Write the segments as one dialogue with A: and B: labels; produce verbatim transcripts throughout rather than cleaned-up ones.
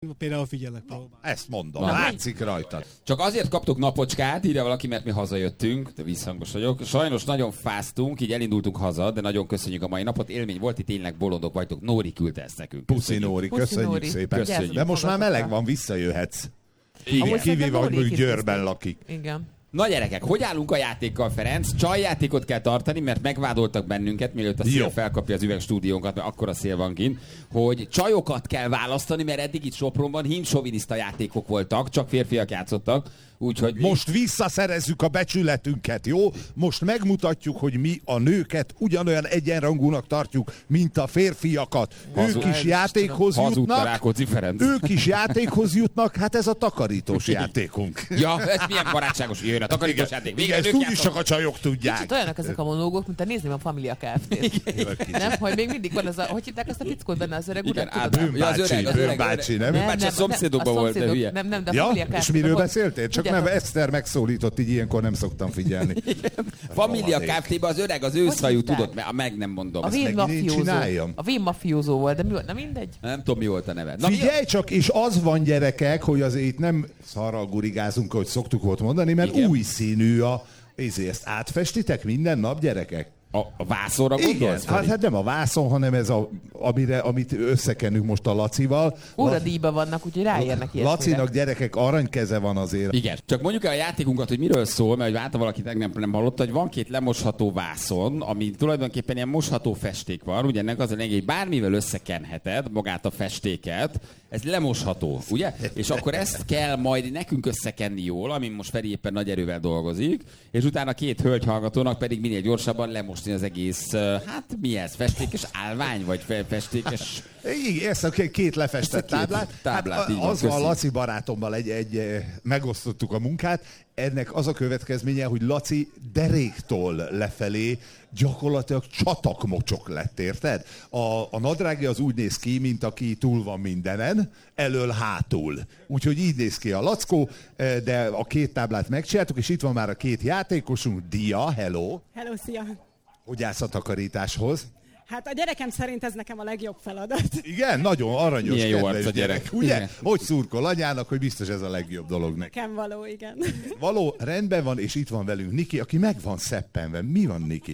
A: Például figyelek. Na,
B: ezt mondom, Na, látszik rajtad.
C: Csak azért kaptuk napocskát, írja valaki, mert mi hazajöttünk, de visszhangos vagyok. Sajnos nagyon fáztunk, így elindultunk haza, de nagyon köszönjük a mai napot. Élmény volt, itt tényleg bolondok vagytok. Nóri küldte ezt nekünk.
B: Puszi Nóri, köszönjük Nóri. Szépen. Köszönjük. De most már meleg van, visszajöhetsz. Igen. Kivéve, hogy mondjuk Győrben lakik.
D: Igen.
C: Na gyerekek, hogy állunk a játékkal, Ferenc? Csajjátékot kell tartani, mert megvádoltak bennünket, mielőtt a szél felkapja az üvegstúdiónkat, mert akkora szél van kint, hogy csajokat kell választani, mert eddig itt Sopronban hímsoviniszta játékok voltak, csak férfiak játszottak. Úgyhogy
B: most visszaszerezzük a becsületünket, jó? Most megmutatjuk, hogy mi a nőket ugyanolyan egyenrangúnak tartjuk, mint a férfiakat. Hazud, ők is játékhoz jutnak. Ők is játékhoz jutnak, hát ez a takarítós játékunk.
C: Ja, ez milyen barátságos, jöjjön a takarítós igen, játék.
B: Igen, ezt úgyis csak a csajok tudják.
D: Kicsit olyanok ezek a monológok, mint a nézném a Familia Kft-t. Nem, hogy még mindig van ez a, hogy hívták ezt a fickót benne az öreg urat?
B: Bőrbácsi, nem?
C: Bőrbácsi a szomszédokban volt, de hülye.
D: Nem, nem, de a Familia Kft.
B: És miről beszéltél? Csak nem, Eszter megszólított, így ilyenkor nem szoktam figyelni.
C: Familia Kft-ben az öreg, az őszhajú tudott, mert meg nem mondom.
D: A Vén mafiózó. A Vén mafiózó volt, de mi volt? Na mindegy.
C: Nem tudom, mi volt a neve. Na,
B: figyelj csak, és az van gyerekek, hogy azért itt nem szarral gurigázunk, hogy szoktuk volt mondani, mert igen. Új színű a... Ezért ezt átfestitek minden nap, gyerekek?
C: A, a vászonra gondolsz?
B: Hát, hát nem a vászon, hanem ez a, amire, amit összekenünk most a Lacival.
D: Óradíjban vannak, úgyhogy ráérnek ilyesmire.
B: Lacinak gyerekek aranykeze van azért.
C: Igen. Csak mondjuk el a játékunkat, hogy miről szól, mert hogy valaki nem, nem hallotta, hogy van két lemosható vászon, ami tulajdonképpen ilyen mosható festék van. Ugye ennek az a lényeg, hogy bármivel összekenheted magát a festéket, ez lemosható, ugye? És akkor ezt kell majd nekünk összekenni jól, amin most Feri éppen nagy erővel dolgozik, és utána két hölgy hallgatónak pedig minél gyorsabban lemosni az egész, hát mi ez? Festékes állvány, vagy festékes...
B: Igen, ezt a két lefestett táblát.
C: táblát
B: hát, az van, Laci barátommal egy, egy, megosztottuk a munkát. Ennek az a következménye, hogy Laci deréktól lefelé gyakorlatilag csatakmocsok lett, érted? A, a nadrágja az úgy néz ki, mint aki túl van mindenen, elől-hátul. Úgyhogy így néz ki a lackó, de a két táblát megcsináltuk, és itt van már a két játékosunk. Dia, hello!
E: Hello, szia!
B: Hogy állsz a takarításhoz?
E: Hát a gyerekem szerint ez nekem a legjobb feladat.
B: Igen, nagyon aranyos,
C: milyen jó arc a gyerek.
B: Ugye? Igen. Hogy szurkol anyának, hogy biztos ez a legjobb dolog neki.
E: Nekem való, igen.
B: Való, rendben van, és itt van velünk Niki, aki meg van szeppenve. Mi van, Niki?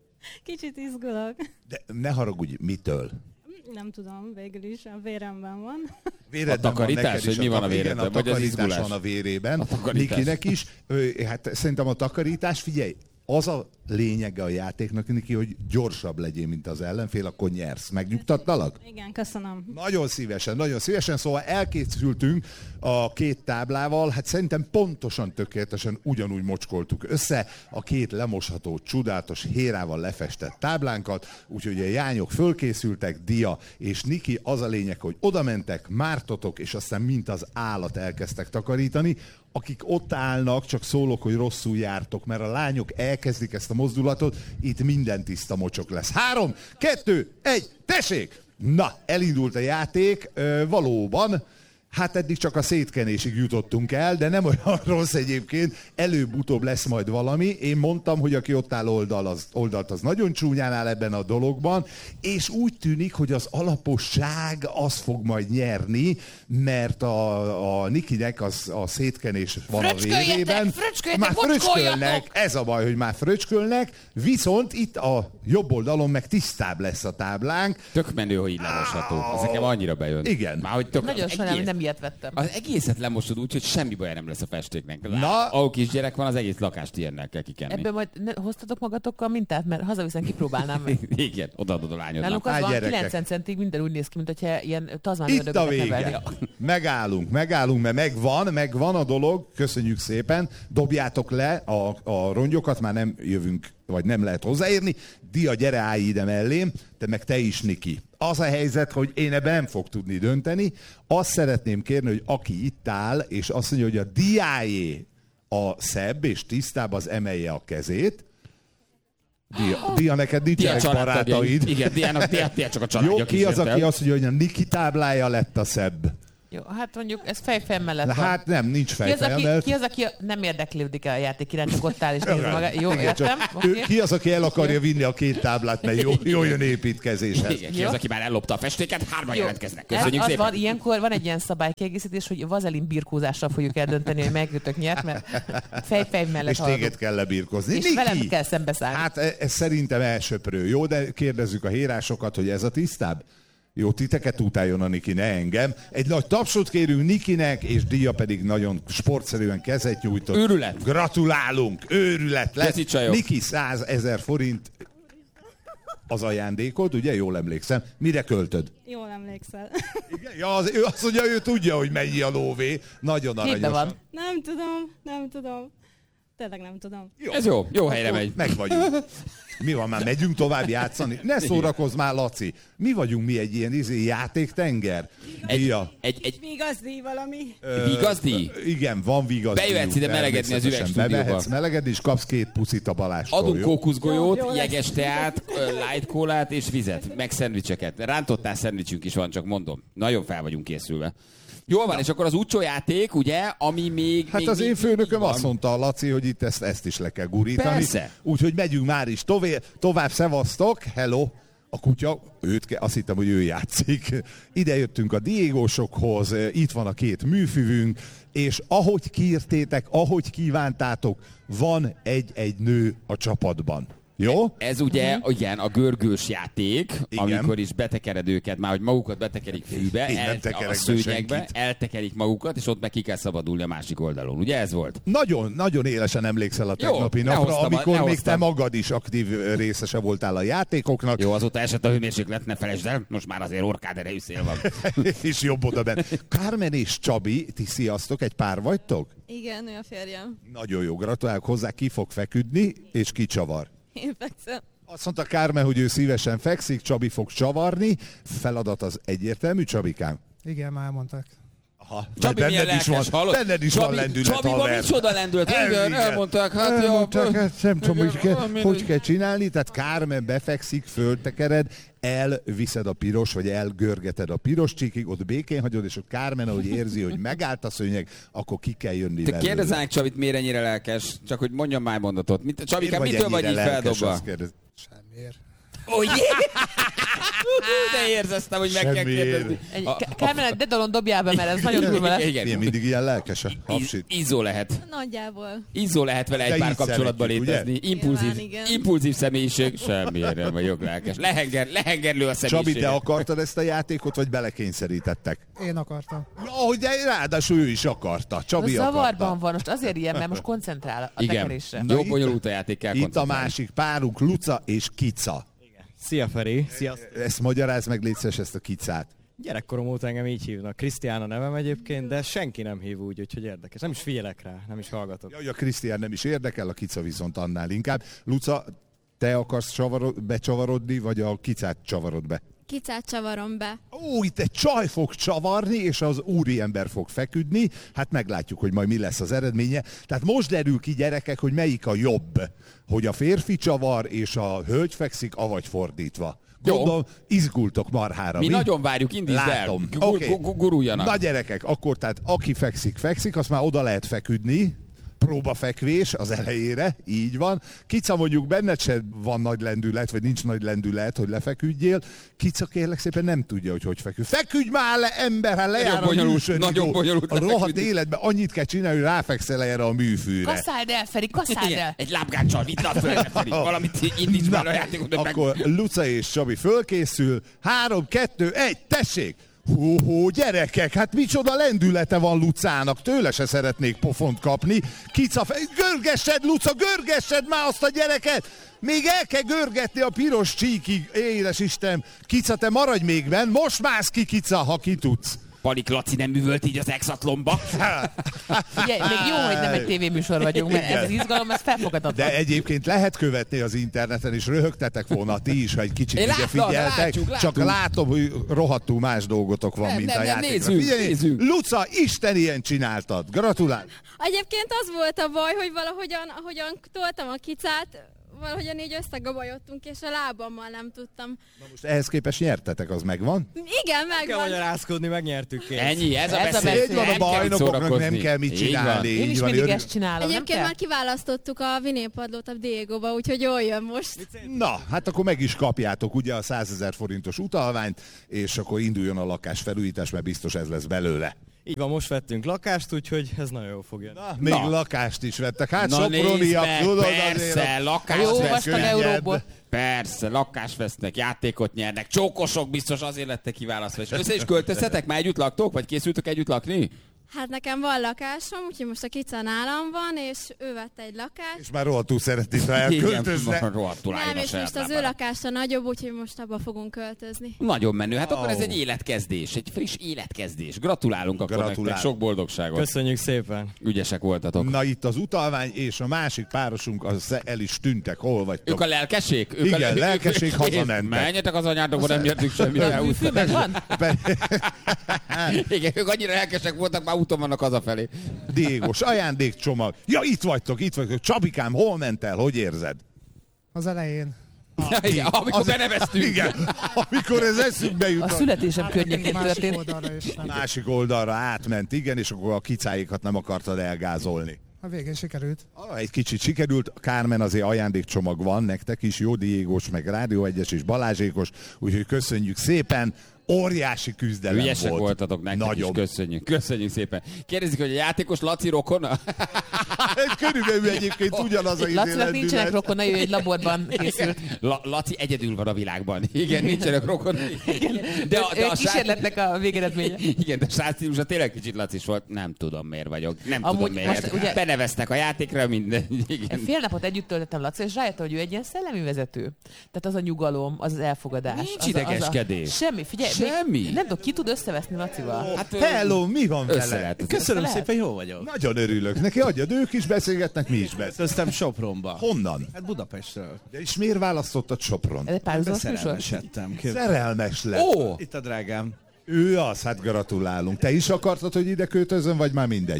F: Kicsit izgulok.
B: De ne haragudj, mitől?
F: Nem tudom, végül is a véremben van.
B: Véredben
C: a takarítás, hogy mi van a véredben?
B: Igen, a takarítás van a vérében. A Nikinek is. Hát szerintem a takarítás, figyelj, az a lényege a játéknak, Niki, hogy gyorsabb legyél, mint az ellenfél, akkor nyersz. Megnyugtattalak?
F: Igen, köszönöm.
B: Nagyon szívesen, nagyon szívesen. Szóval elkészültünk a két táblával, hát szerintem pontosan, tökéletesen ugyanúgy mocskoltuk össze a két lemosható, csodálatos, hérával lefestett táblánkat, úgyhogy a jányok fölkészültek, Dia és Niki, az a lényeg, hogy oda mentek, mártotok, és aztán mint az állat elkezdtek takarítani. Akik ott állnak, csak szólok, hogy rosszul jártok, mert a lányok elkezdik ezt a mozdulatot, itt minden tiszta mocsok lesz. Három, kettő, egy, tessék! Na, elindult a játék, valóban. Hát eddig csak a szétkenésig jutottunk el, de nem olyan rossz egyébként, előbb-utóbb lesz majd valami. Én mondtam, hogy aki ott áll oldal, az, oldalt, az nagyon csúnyán áll ebben a dologban, és úgy tűnik, hogy az alaposság az fog majd nyerni, mert a, a Nikinek az, a szétkenés van a vérében. Már fröcskölnek, ez a baj, hogy már fröcskölnek, viszont itt a jobb oldalon meg tisztább lesz a táblánk.
C: Tök menő, hogy így lemosható. Ez nekem annyira bejön.
B: Igen.
C: Már, hogy tök
D: nagyon sajnálom, nem ilyet vettem.
C: Az egészet lemosod úgy, hogy semmi baj nem lesz a festéknek.
B: Na.
C: Ahol kisgyerek van, az egész lakást ilyennel kell kikenni.
D: Ebből majd ne, hoztatok magatokkal mintát, mert hazaviszem, kipróbálnám meg.
C: Igen, odaadod a lányodnak.
D: Nálunk az van, kilencven centig minden úgy néz ki, mint hogyha ilyen tazmán
B: itt a vége. Megállunk, megállunk, mert megvan, megvan a dolog. Köszönjük szépen. Dobjátok le a, a rongyokat, már nem jövünk, vagy nem lehet hozzáérni. Dia, gyere, állj ide mellém, te meg te is, Niki. Az a helyzet, hogy én ebben nem fog tudni dönteni. Azt szeretném kérni, hogy aki itt áll, és azt mondja, hogy a Diájé a szebb és tisztább, az emelje a kezét. Dia, Dia neked nincsenek barátaid.
C: Igen, Diának, Dia, Dia csak a családja.
B: Jó, ki az, aki azt mondja, hogy a Niki táblája lett a szebb?
D: Jó, hát mondjuk ez fejfej mellett van.
B: Hát nem, nincs fejfej mellett.
D: Ki az, aki nem érdeklődik a játék iránt, csak ott áll és néz maga. Jó, értem?
B: Okay. Ki az, aki el akarja vinni a két táblát, mert jó, jó jön építkezéshez.
C: Igen, ki az, aki már ellopta a festéket, hárman jelentkeznek. Köszönjük
D: az
C: szépen.
D: Van, ilyenkor van egy ilyen szabálykiegészítés, hogy vazelin birkózással fogjuk eldönteni, hogy melyikőtök nyert, mert fejfej mellett
B: és
D: haladunk.
B: téged kell lebirkózni.
D: És
B: Niki?
D: velem kell szembeszállni.
B: Hát ez szerintem elsöprő. Jó, de kérdezzük a hérásokat, hogy ez a tisztább? Jó, titeket utáljon a Niki, ne engem. Egy nagy tapsot kérünk Nikinek, és díja pedig nagyon sportszerűen kezet nyújtott.
C: Őrület.
B: Gratulálunk, őrület lett. Niki százezer forint az ajándékod, ugye? Jól emlékszem. Mire költöd?
F: Jól emlékszel.
B: Igen? Ja, az, ő azt mondja, ő tudja, hogy mennyi a lóvé. Nagyon aranyos.
D: Van.
F: Nem tudom, nem tudom. Tényleg nem tudom.
C: Jó. Ez jó, jó helyre megy.
B: Meg vagyunk. Mi van már, megyünk tovább játszani? Ne szórakozz már, Laci. Mi vagyunk mi egy ilyen izé, játéktenger?
C: Egy, egy, egy...
E: Vigazdíj valami.
C: Vigazdíj?
B: Igen, van vigazdíj.
C: Bejöhetsz ide melegedni az üvegstúdióba.
B: Bevehetsz melegedni, és kapsz két puszit a Balástól.
C: Adunk kókuszgolyót, jeges teát, light kólát és vizet, meg szendvicseket. Rántottál szendvicsünk is van, csak mondom. Nagyon fel vagyunk készülve. Jól van, na. És akkor az úcsó játék, ugye, ami még...
B: Hát
C: még,
B: az
C: még,
B: én főnököm azt mondta, a Laci, hogy itt ezt, ezt is le kell gurítani.
C: Persze.
B: Úgyhogy megyünk már is tovább, tovább szevasztok, hello. A kutya, őt ke- azt hittem, hogy ő játszik. Ide jöttünk a Diégósokhoz, itt van a két műfüvünk, és ahogy kiírtétek, ahogy kívántátok, van egy-egy nő a csapatban. Jó?
C: Ez ugye, uh-huh. igen, a görgős játék, igen. Amikor is betekered őket, már hogy magukat betekerik fűbe, el, a szőnyegbe, eltekerik magukat, és ott meg ki kell szabadulni a másik oldalon. Ugye ez volt?
B: Nagyon, nagyon élesen emlékszel a tegnapi
C: Jó,
B: napra, amikor még
C: hoztam.
B: te magad is aktív részese voltál a játékoknak.
C: Jó, azóta esett a hőmérséklet, ne felejtsd el, most már azért orkád erejű szél van.
B: És jobb oda benne. Carmen és Csabi, ti sziasztok, egy pár vagytok?
A: Igen, ő a férjem.
B: Nagyon jó, gratulálok hozzá, ki fog feküdni, és ki csavar.
A: Én fekszem.
B: Azt mondta Kármen, hogy ő szívesen fekszik, Csabi fog csavarni. Feladat az egyértelmű, Csabikám?
G: Igen, már elmondták.
B: Aha,
C: Csabi milyen
B: benned is
C: lelkes,
B: van,
C: hallod?
B: benned is
C: Csabi,
B: van lendület,
C: Csabiban
B: haver.
C: micsoda lendület, igen, elmondták, hát
B: elmondták,
C: jó.
B: Hát nem tudom, hogy, kell, hogy kell csinálni, tehát Kármen befekszik, föltekered, elviszed a piros, vagy elgörgeted a piros csíkig, ott békén hagyod, és ott Kármen, ahogy érzi, hogy megállt a szőnyeg, akkor ki kell jönni
C: Te
B: belőle.
C: kérdezzák Csabit, miért ennyire lelkes? Csak hogy mondjam már mondatot. Mit, Csabikám,
B: vagy
C: mitől vagy így
B: lelkes,
C: feldobva?
G: Semmiért.
C: Oh, yeah. De érzeztem, hogy meg kell kérdezni.
D: Kármen, dedalon dobjál be, mert ez nagyon durva lesz.
C: Igen.
B: Milyen mindig ilyen lelkes a hapsit?
C: Izzó lehet.
A: Nagyjából.
C: Izzó lehet vele
B: De
C: egy pár
B: így
C: kapcsolatban
B: szeretjük,
C: létezni. Impulzív,
A: Nyilván, igen.
C: impulzív személyiség. Semmiért nem vagyok lelkes. Lehenger, lehengerlő a személyiség.
B: Csabi, te akartad ezt a játékot, vagy belekényszerítettek?
G: Én akartam.
B: Ahogy de ráadásul ő is akarta. Csabi
D: Zavarban
B: akarta.
D: van, most azért ilyen, mert most koncentrál a
C: Igen.
D: tekerésre.
C: Jó,
B: itt-
C: bonyolult a játék, kell
B: Itt a
C: koncentrálni.
B: másik párunk, Luca és Kica.
H: Szia Feri! Sziasztok!
B: Ezt magyarázd meg, légy szíves, ezt a Kicát.
H: Gyerekkorom óta engem így hívnak. Krisztián a nevem egyébként, de senki nem hív úgy, úgyhogy érdekes. Nem is figyelek rá, nem is hallgatok.
B: Jaj, a Krisztián nem is érdekel, a Kica viszont annál inkább. Luca, te akarsz csavarod, becsavarodni, vagy a Kicát csavarod be?
A: Kicát csavarom be.
B: Ó, itt egy csaj fog csavarni, és az úriember fog feküdni. Hát meglátjuk, hogy majd mi lesz az eredménye. Tehát most derül ki, gyerekek, hogy melyik a jobb. Hogy a férfi csavar, és a hölgy fekszik, avagy fordítva. Gondolom, izgultok marhára.
C: Mi, mi nagyon várjuk, indítsd el.
B: Látom.
C: Gur-
B: Okay.
C: gu- gu- Guruljanak.
B: Na gyerekek, akkor tehát aki fekszik, fekszik, azt már oda lehet feküdni. Próbafekvés az elejére, így van. Kica, mondjuk benned se van nagy lendület, vagy nincs nagy lendület, hogy lefeküdjél. Kica kérlek szépen nem tudja, hogy hogy feküdj. Feküdj már le, ember, hát lejár a műsor.
C: Nagyon bonyolult
B: A rohadt
C: lefeküdni.
B: életben annyit kell csinálni, hogy ráfekszel erre a műfűre.
D: Kasszáld el, Feri, kasszáld
C: Igen,
D: el!
C: egy lábgáccsal vidd a földre, Feri. Valamit indíts már a játékot. hogy meg-
B: Akkor Luca és Csabi fölkészül. Három, kettő, egy, tessék! Hú, hú, gyerekek, hát micsoda lendülete van Lucának, tőle se szeretnék pofont kapni. Kica, fe... görgessed, Luca, görgessed már azt a gyereket! Még el kell görgetni a piros csíkig, édes Isten. Kica, te maradj még benn, most mász ki, Kica, ha ki tudsz.
C: Palik Laci nem művölt így az exatlomba.
D: Ugye, még jó, hogy nem egy tévéműsor vagyunk, mert
B: Igen.
D: ez az izgalom, ez felfogadhatatlan.
B: De egyébként lehet követni az interneten, és röhögtetek volna ti is, ha egy kicsit
C: Én
B: ide
C: láttam,
B: figyeltek.
C: látjuk,
B: Csak
C: látjuk.
B: látom, hogy rohadtul más dolgotok van,
C: Nem,
B: mint
C: nem,
B: a
C: nem,
B: játékra.
C: nézzünk,
B: Figyelj,
C: nézzünk.
B: Luca, Isten ilyen csináltad. Gratulál!
A: Egyébként az volt a baj, hogy valahogyan, ahogyan toltam a kicát, valahogyan így összegabajodtunk, és a lábammal nem tudtam.
B: Na most ehhez képest nyertetek, az megvan?
A: Igen,
H: Kell
A: megvan.
H: magyarázkodni, megnyertük kész.
C: Ennyi, ez a
D: Ez a
C: beszél.
B: Így van, a
C: Nem kell itt
B: bajnokoknak nem
C: szórakozni.
B: kell mit
C: Így
B: csinálni.
D: Én
B: Így
D: is
B: van,
D: mindig
B: örül-
D: ezt csinálom, nem
A: Egyébként
D: kell?
A: már kiválasztottuk a vinélpadlót a Diegóba, úgyhogy jól jön most.
B: Na, hát akkor meg is kapjátok ugye a százezer forintos utalványt, és akkor induljon a lakásfelújítás, mert biztos ez lesz belőle.
H: Így van, most vettünk lakást, úgyhogy ez nagyon jó fog jönni.
B: Na, még
C: Na.
B: lakást is vettek. Hát
C: Na nézd
B: soproniak,
C: meg,
B: tudod
C: persze,
B: azért.
C: lakást
D: Jó,
C: vesznek.
D: vastag
B: könnyebb.
D: euróból.
C: Persze, lakást vesznek, játékot nyernek, csókosok biztos azért lettek kiválasztva. És össze is költöztetek? Már együtt laktok? Vagy készültök együtt lakni?
A: Hát nekem van lakásom, úgyhogy most a kica nálam van, és ő vett egy lakást.
B: És már rohadtul szeretnéd, ha elköltözne.
C: Igen, rohadtul álljon
A: Nem,
C: a
A: és
C: saját
A: most az ő
C: lábára.
A: lakása nagyobb, úgyhogy most abba fogunk költözni.
C: Nagyon menő. Hát akkor ez
B: Ó.
C: egy életkezdés, egy friss életkezdés. Gratulálunk akkor
B: Gratulálunk.
C: nektek, sok boldogságot.
H: Köszönjük szépen.
C: Ügyesek voltatok.
B: Na itt az utalvány, és a másik párosunk, az el is tűntek, hol vagytok?
C: Ők a lelkeség? Ők
B: Igen,
C: a le-
B: lelkeség,
C: ők-
B: hazamentek.
C: Menjetek az anyátokba, nem nyertük semmit. elhúztak.
D: Meg van?
C: Igen, ők annyira lelkesek voltak, már úton vannak hazafelé.
B: Diégos ajándékcsomag. Ja, itt vagytok, itt vagytok. Csabikám, hol ment el? Hogy érzed?
G: Az elején.
C: Ja, igen, amikor
B: Az-
C: beneveztünk.
B: Igen, amikor ez eszünkbe jut.
D: A születésem környékén
G: Másik
D: történt.
G: oldalra is nem.
B: Másik oldalra átment, igen, és akkor a kicáikat nem akartad elgázolni.
G: A végén sikerült.
B: Ah, egy kicsit sikerült, Kármen azért ajándékcsomag van nektek is, jó Diégos, meg Rádió egyes és Balázsékos, úgyhogy köszönjük szépen, óriási küzdelem
C: Ügyesek
B: volt.
C: voltatok nektek
B: Nagyon.
C: is, köszönjük. Köszönjük szépen. Kérdezik, hogy a játékos Laci rokona?
B: Körülbelül egyébként ugyanaz a
D: Lacinak nincsenek
B: izélendület.
D: rokonai, ő egy laborban készült.
C: La- Laci egyedül van a világban. Igen, nincsenek rokonai. De a, de
D: Ő
C: a srác-
D: kísérletnek a végeredménye.
C: Igen, de a srác stílusa tényleg kicsit Lacis volt. Nem tudom, miért vagyok. Nem
D: Amúgy
C: tudom, miért.
D: most ugye-
C: Beneveztek a játékra, minden. Igen.
D: Fél napot együtt töltöttem Laci, és rájöttem, hogy ő egy ilyen szellemi vezető. Tehát az a nyugalom, az az elfogadás.
C: Nincs
D: az a- az a-
C: idegeskedés.
D: Semmi, figyelj.
C: Semmi.
D: Még, nem tudom, ki tud összeveszni Lacival.
C: Hát, ö,
B: Hello, mi van
C: össze
B: vele?
C: lehet.
I: Köszönöm
D: Lehet.
I: szépen, jó vagyok.
B: Nagyon örülök neki, adjad, ők is beszélgetnek, mi is beszélgetünk.
I: Köztem Sopronba.
B: Honnan?
I: Hát Budapestről.
B: De és miért választottad Sopron?
D: Ez egy párhuzamos műsor?
I: Beszerelmesedtem. Kép-
B: Szerelmes lett.
C: Ó,
I: Itt a drágám.
B: Ő az, hát gratulálunk. Te is akartad, hogy ide költözön, vagy már mindegy?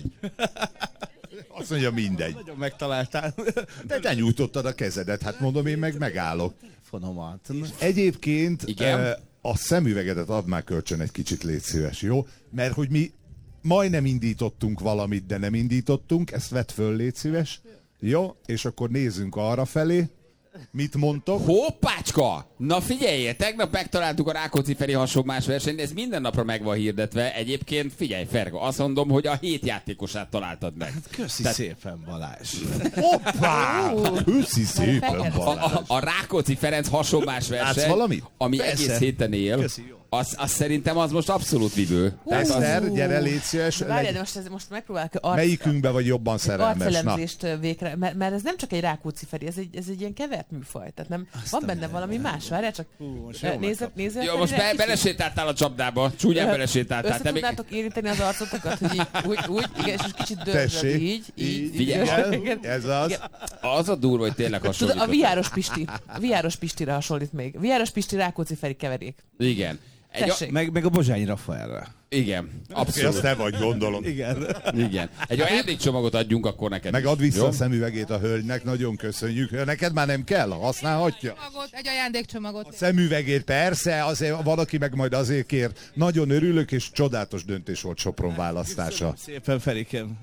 B: Azt mondja, mindegy.
I: Nagyon megtaláltál.
B: De te nyújtottad a kezedet, hát mondom, én meg megállok.
I: Fonomat.
B: Egyébként
C: Igen?
B: eh, a szemüvegedet add már kölcsön egy kicsit, légy szíves, jó? Mert hogy mi majdnem indítottunk valamit, de nem indítottunk, ezt vedd föl, légy szíves. Jó? És akkor nézzünk arra felé. Mit mondtok?
C: hoppácska! Na figyeljél, tegnap megtaláltuk a Rákóczi Feri hasonlás versenyt, ez minden napra meg van hirdetve. Egyébként figyelj, Ferga, azt mondom, hogy a hét játékosát találtad meg.
I: Köszi
C: Tehát-
I: szépen, Balázs.
B: Hoppá! Köszi szépen,
D: Fekete.
C: A,
B: Balázs.
C: a, a Rákóczi Ferenc hasonlás
B: Látsz
C: verseny,
B: valamit?
C: ami
I: Persze.
C: egész héten él,
I: Köszi, jó.
C: az, az szerintem az most abszolút vívő. Tehát az,
B: Eszter, gyere, légy szíves.
D: Várjál, de
B: Legy...
D: most, ez, most megpróbálok arc,
B: Melyikünkbe vagy jobban szerelmes? Na.
D: arcelemzést végre, mert, mert ez nem csak egy Rákóczi Feri, ez egy, ez egy ilyen kevert műfaj. Tehát nem, van benne valami más, várjál csak.
I: Hú, most jól
D: Nézd, nézd,
C: jó, most be, belesétáltál a csapdába, csúnyán belesétáltál.
D: Össze
C: Te még...
D: tudnátok érinteni az arcotokat, hogy így, úgy, úgy, igen, és most kicsit dörzsöd,
B: Tessék.
D: így, így.
C: Figyelj.
D: Igen.
B: Ez az.
D: Igen.
C: Az a durva, hogy tényleg
D: Tudod,
C: hasonlított.
D: a viáros Pisti. A viáros Pistire hasonlít még. Viáros Pisti, Rákóczi Feri keverék.
C: Igen. Egy,
D: Tessék.
I: Meg, meg a Bozsány Rafaelre.
C: igen,
B: Azt
C: abszolút.
B: te vagy, gondolom.
I: Igen.
C: Igen. Egy ajándékcsomagot adjunk akkor neked
B: Meg
C: is.
B: add vissza
C: Jó?
B: a szemüvegét a hölgynek, nagyon köszönjük. Neked már nem kell, használhatja.
J: Csomagot, egy ajándékcsomagot.
B: Szemüvegét persze, azért valaki meg majd azért kér. Nagyon örülök, és csodálatos döntés volt Sopron választása.
I: Szépen, Ferikem.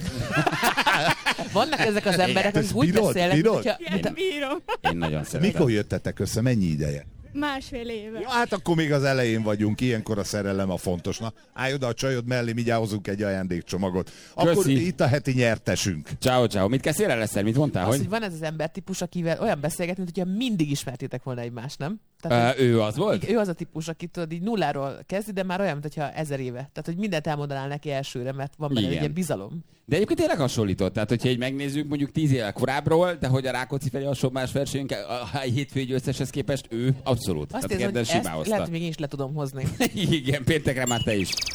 D: Vannak ezek az emberek,
B: Ezt
D: akik úgy
B: bírod?
D: beszélnek,
B: Bírod?
D: hogyha...
F: Igen, bírom.
C: Én nagyon szeretem.
B: Mikor jöttetek össze, mennyi ideje?
F: Másfél éve.
B: Ja, hát akkor még az elején vagyunk, ilyenkor a szerelem a fontos. Na, állj oda a csajod mellé, mindjárt hozunk egy ajándékcsomagot. Akkor
C: Köszi.
B: itt a heti nyertesünk.
C: Ciao, ciao. Mit kezdtél el leszel? Mit mondtál,
D: Az,
C: hogy?
D: hogy van ez az embertípus, akivel olyan beszélget, mint hogyha mindig ismertétek volna egymást, nem? Tehát,
C: Ö, ő az volt?
D: ő az a típus, aki tudod, így nulláról kezdi, de már olyan, mintha ezer éve. Tehát, hogy mindent elmondanál neki elsőre, mert van benne egy
C: Igen.
D: ilyen bizalom.
C: De egyébként tényleg hasonlított. Tehát, hogyha így megnézzük mondjuk tíz évvel korábbról, de hogy a Rákóczi Feri hasonlás versenyünk a hétfői győzteshez képest ő abszolút.
D: Azt
C: Tehát
D: érzem,
C: kedden
D: hogy ezt
C: simán
D: lehet,
C: hozta.
D: hogy még én is le tudom hozni.
C: Igen, péntekre már te is.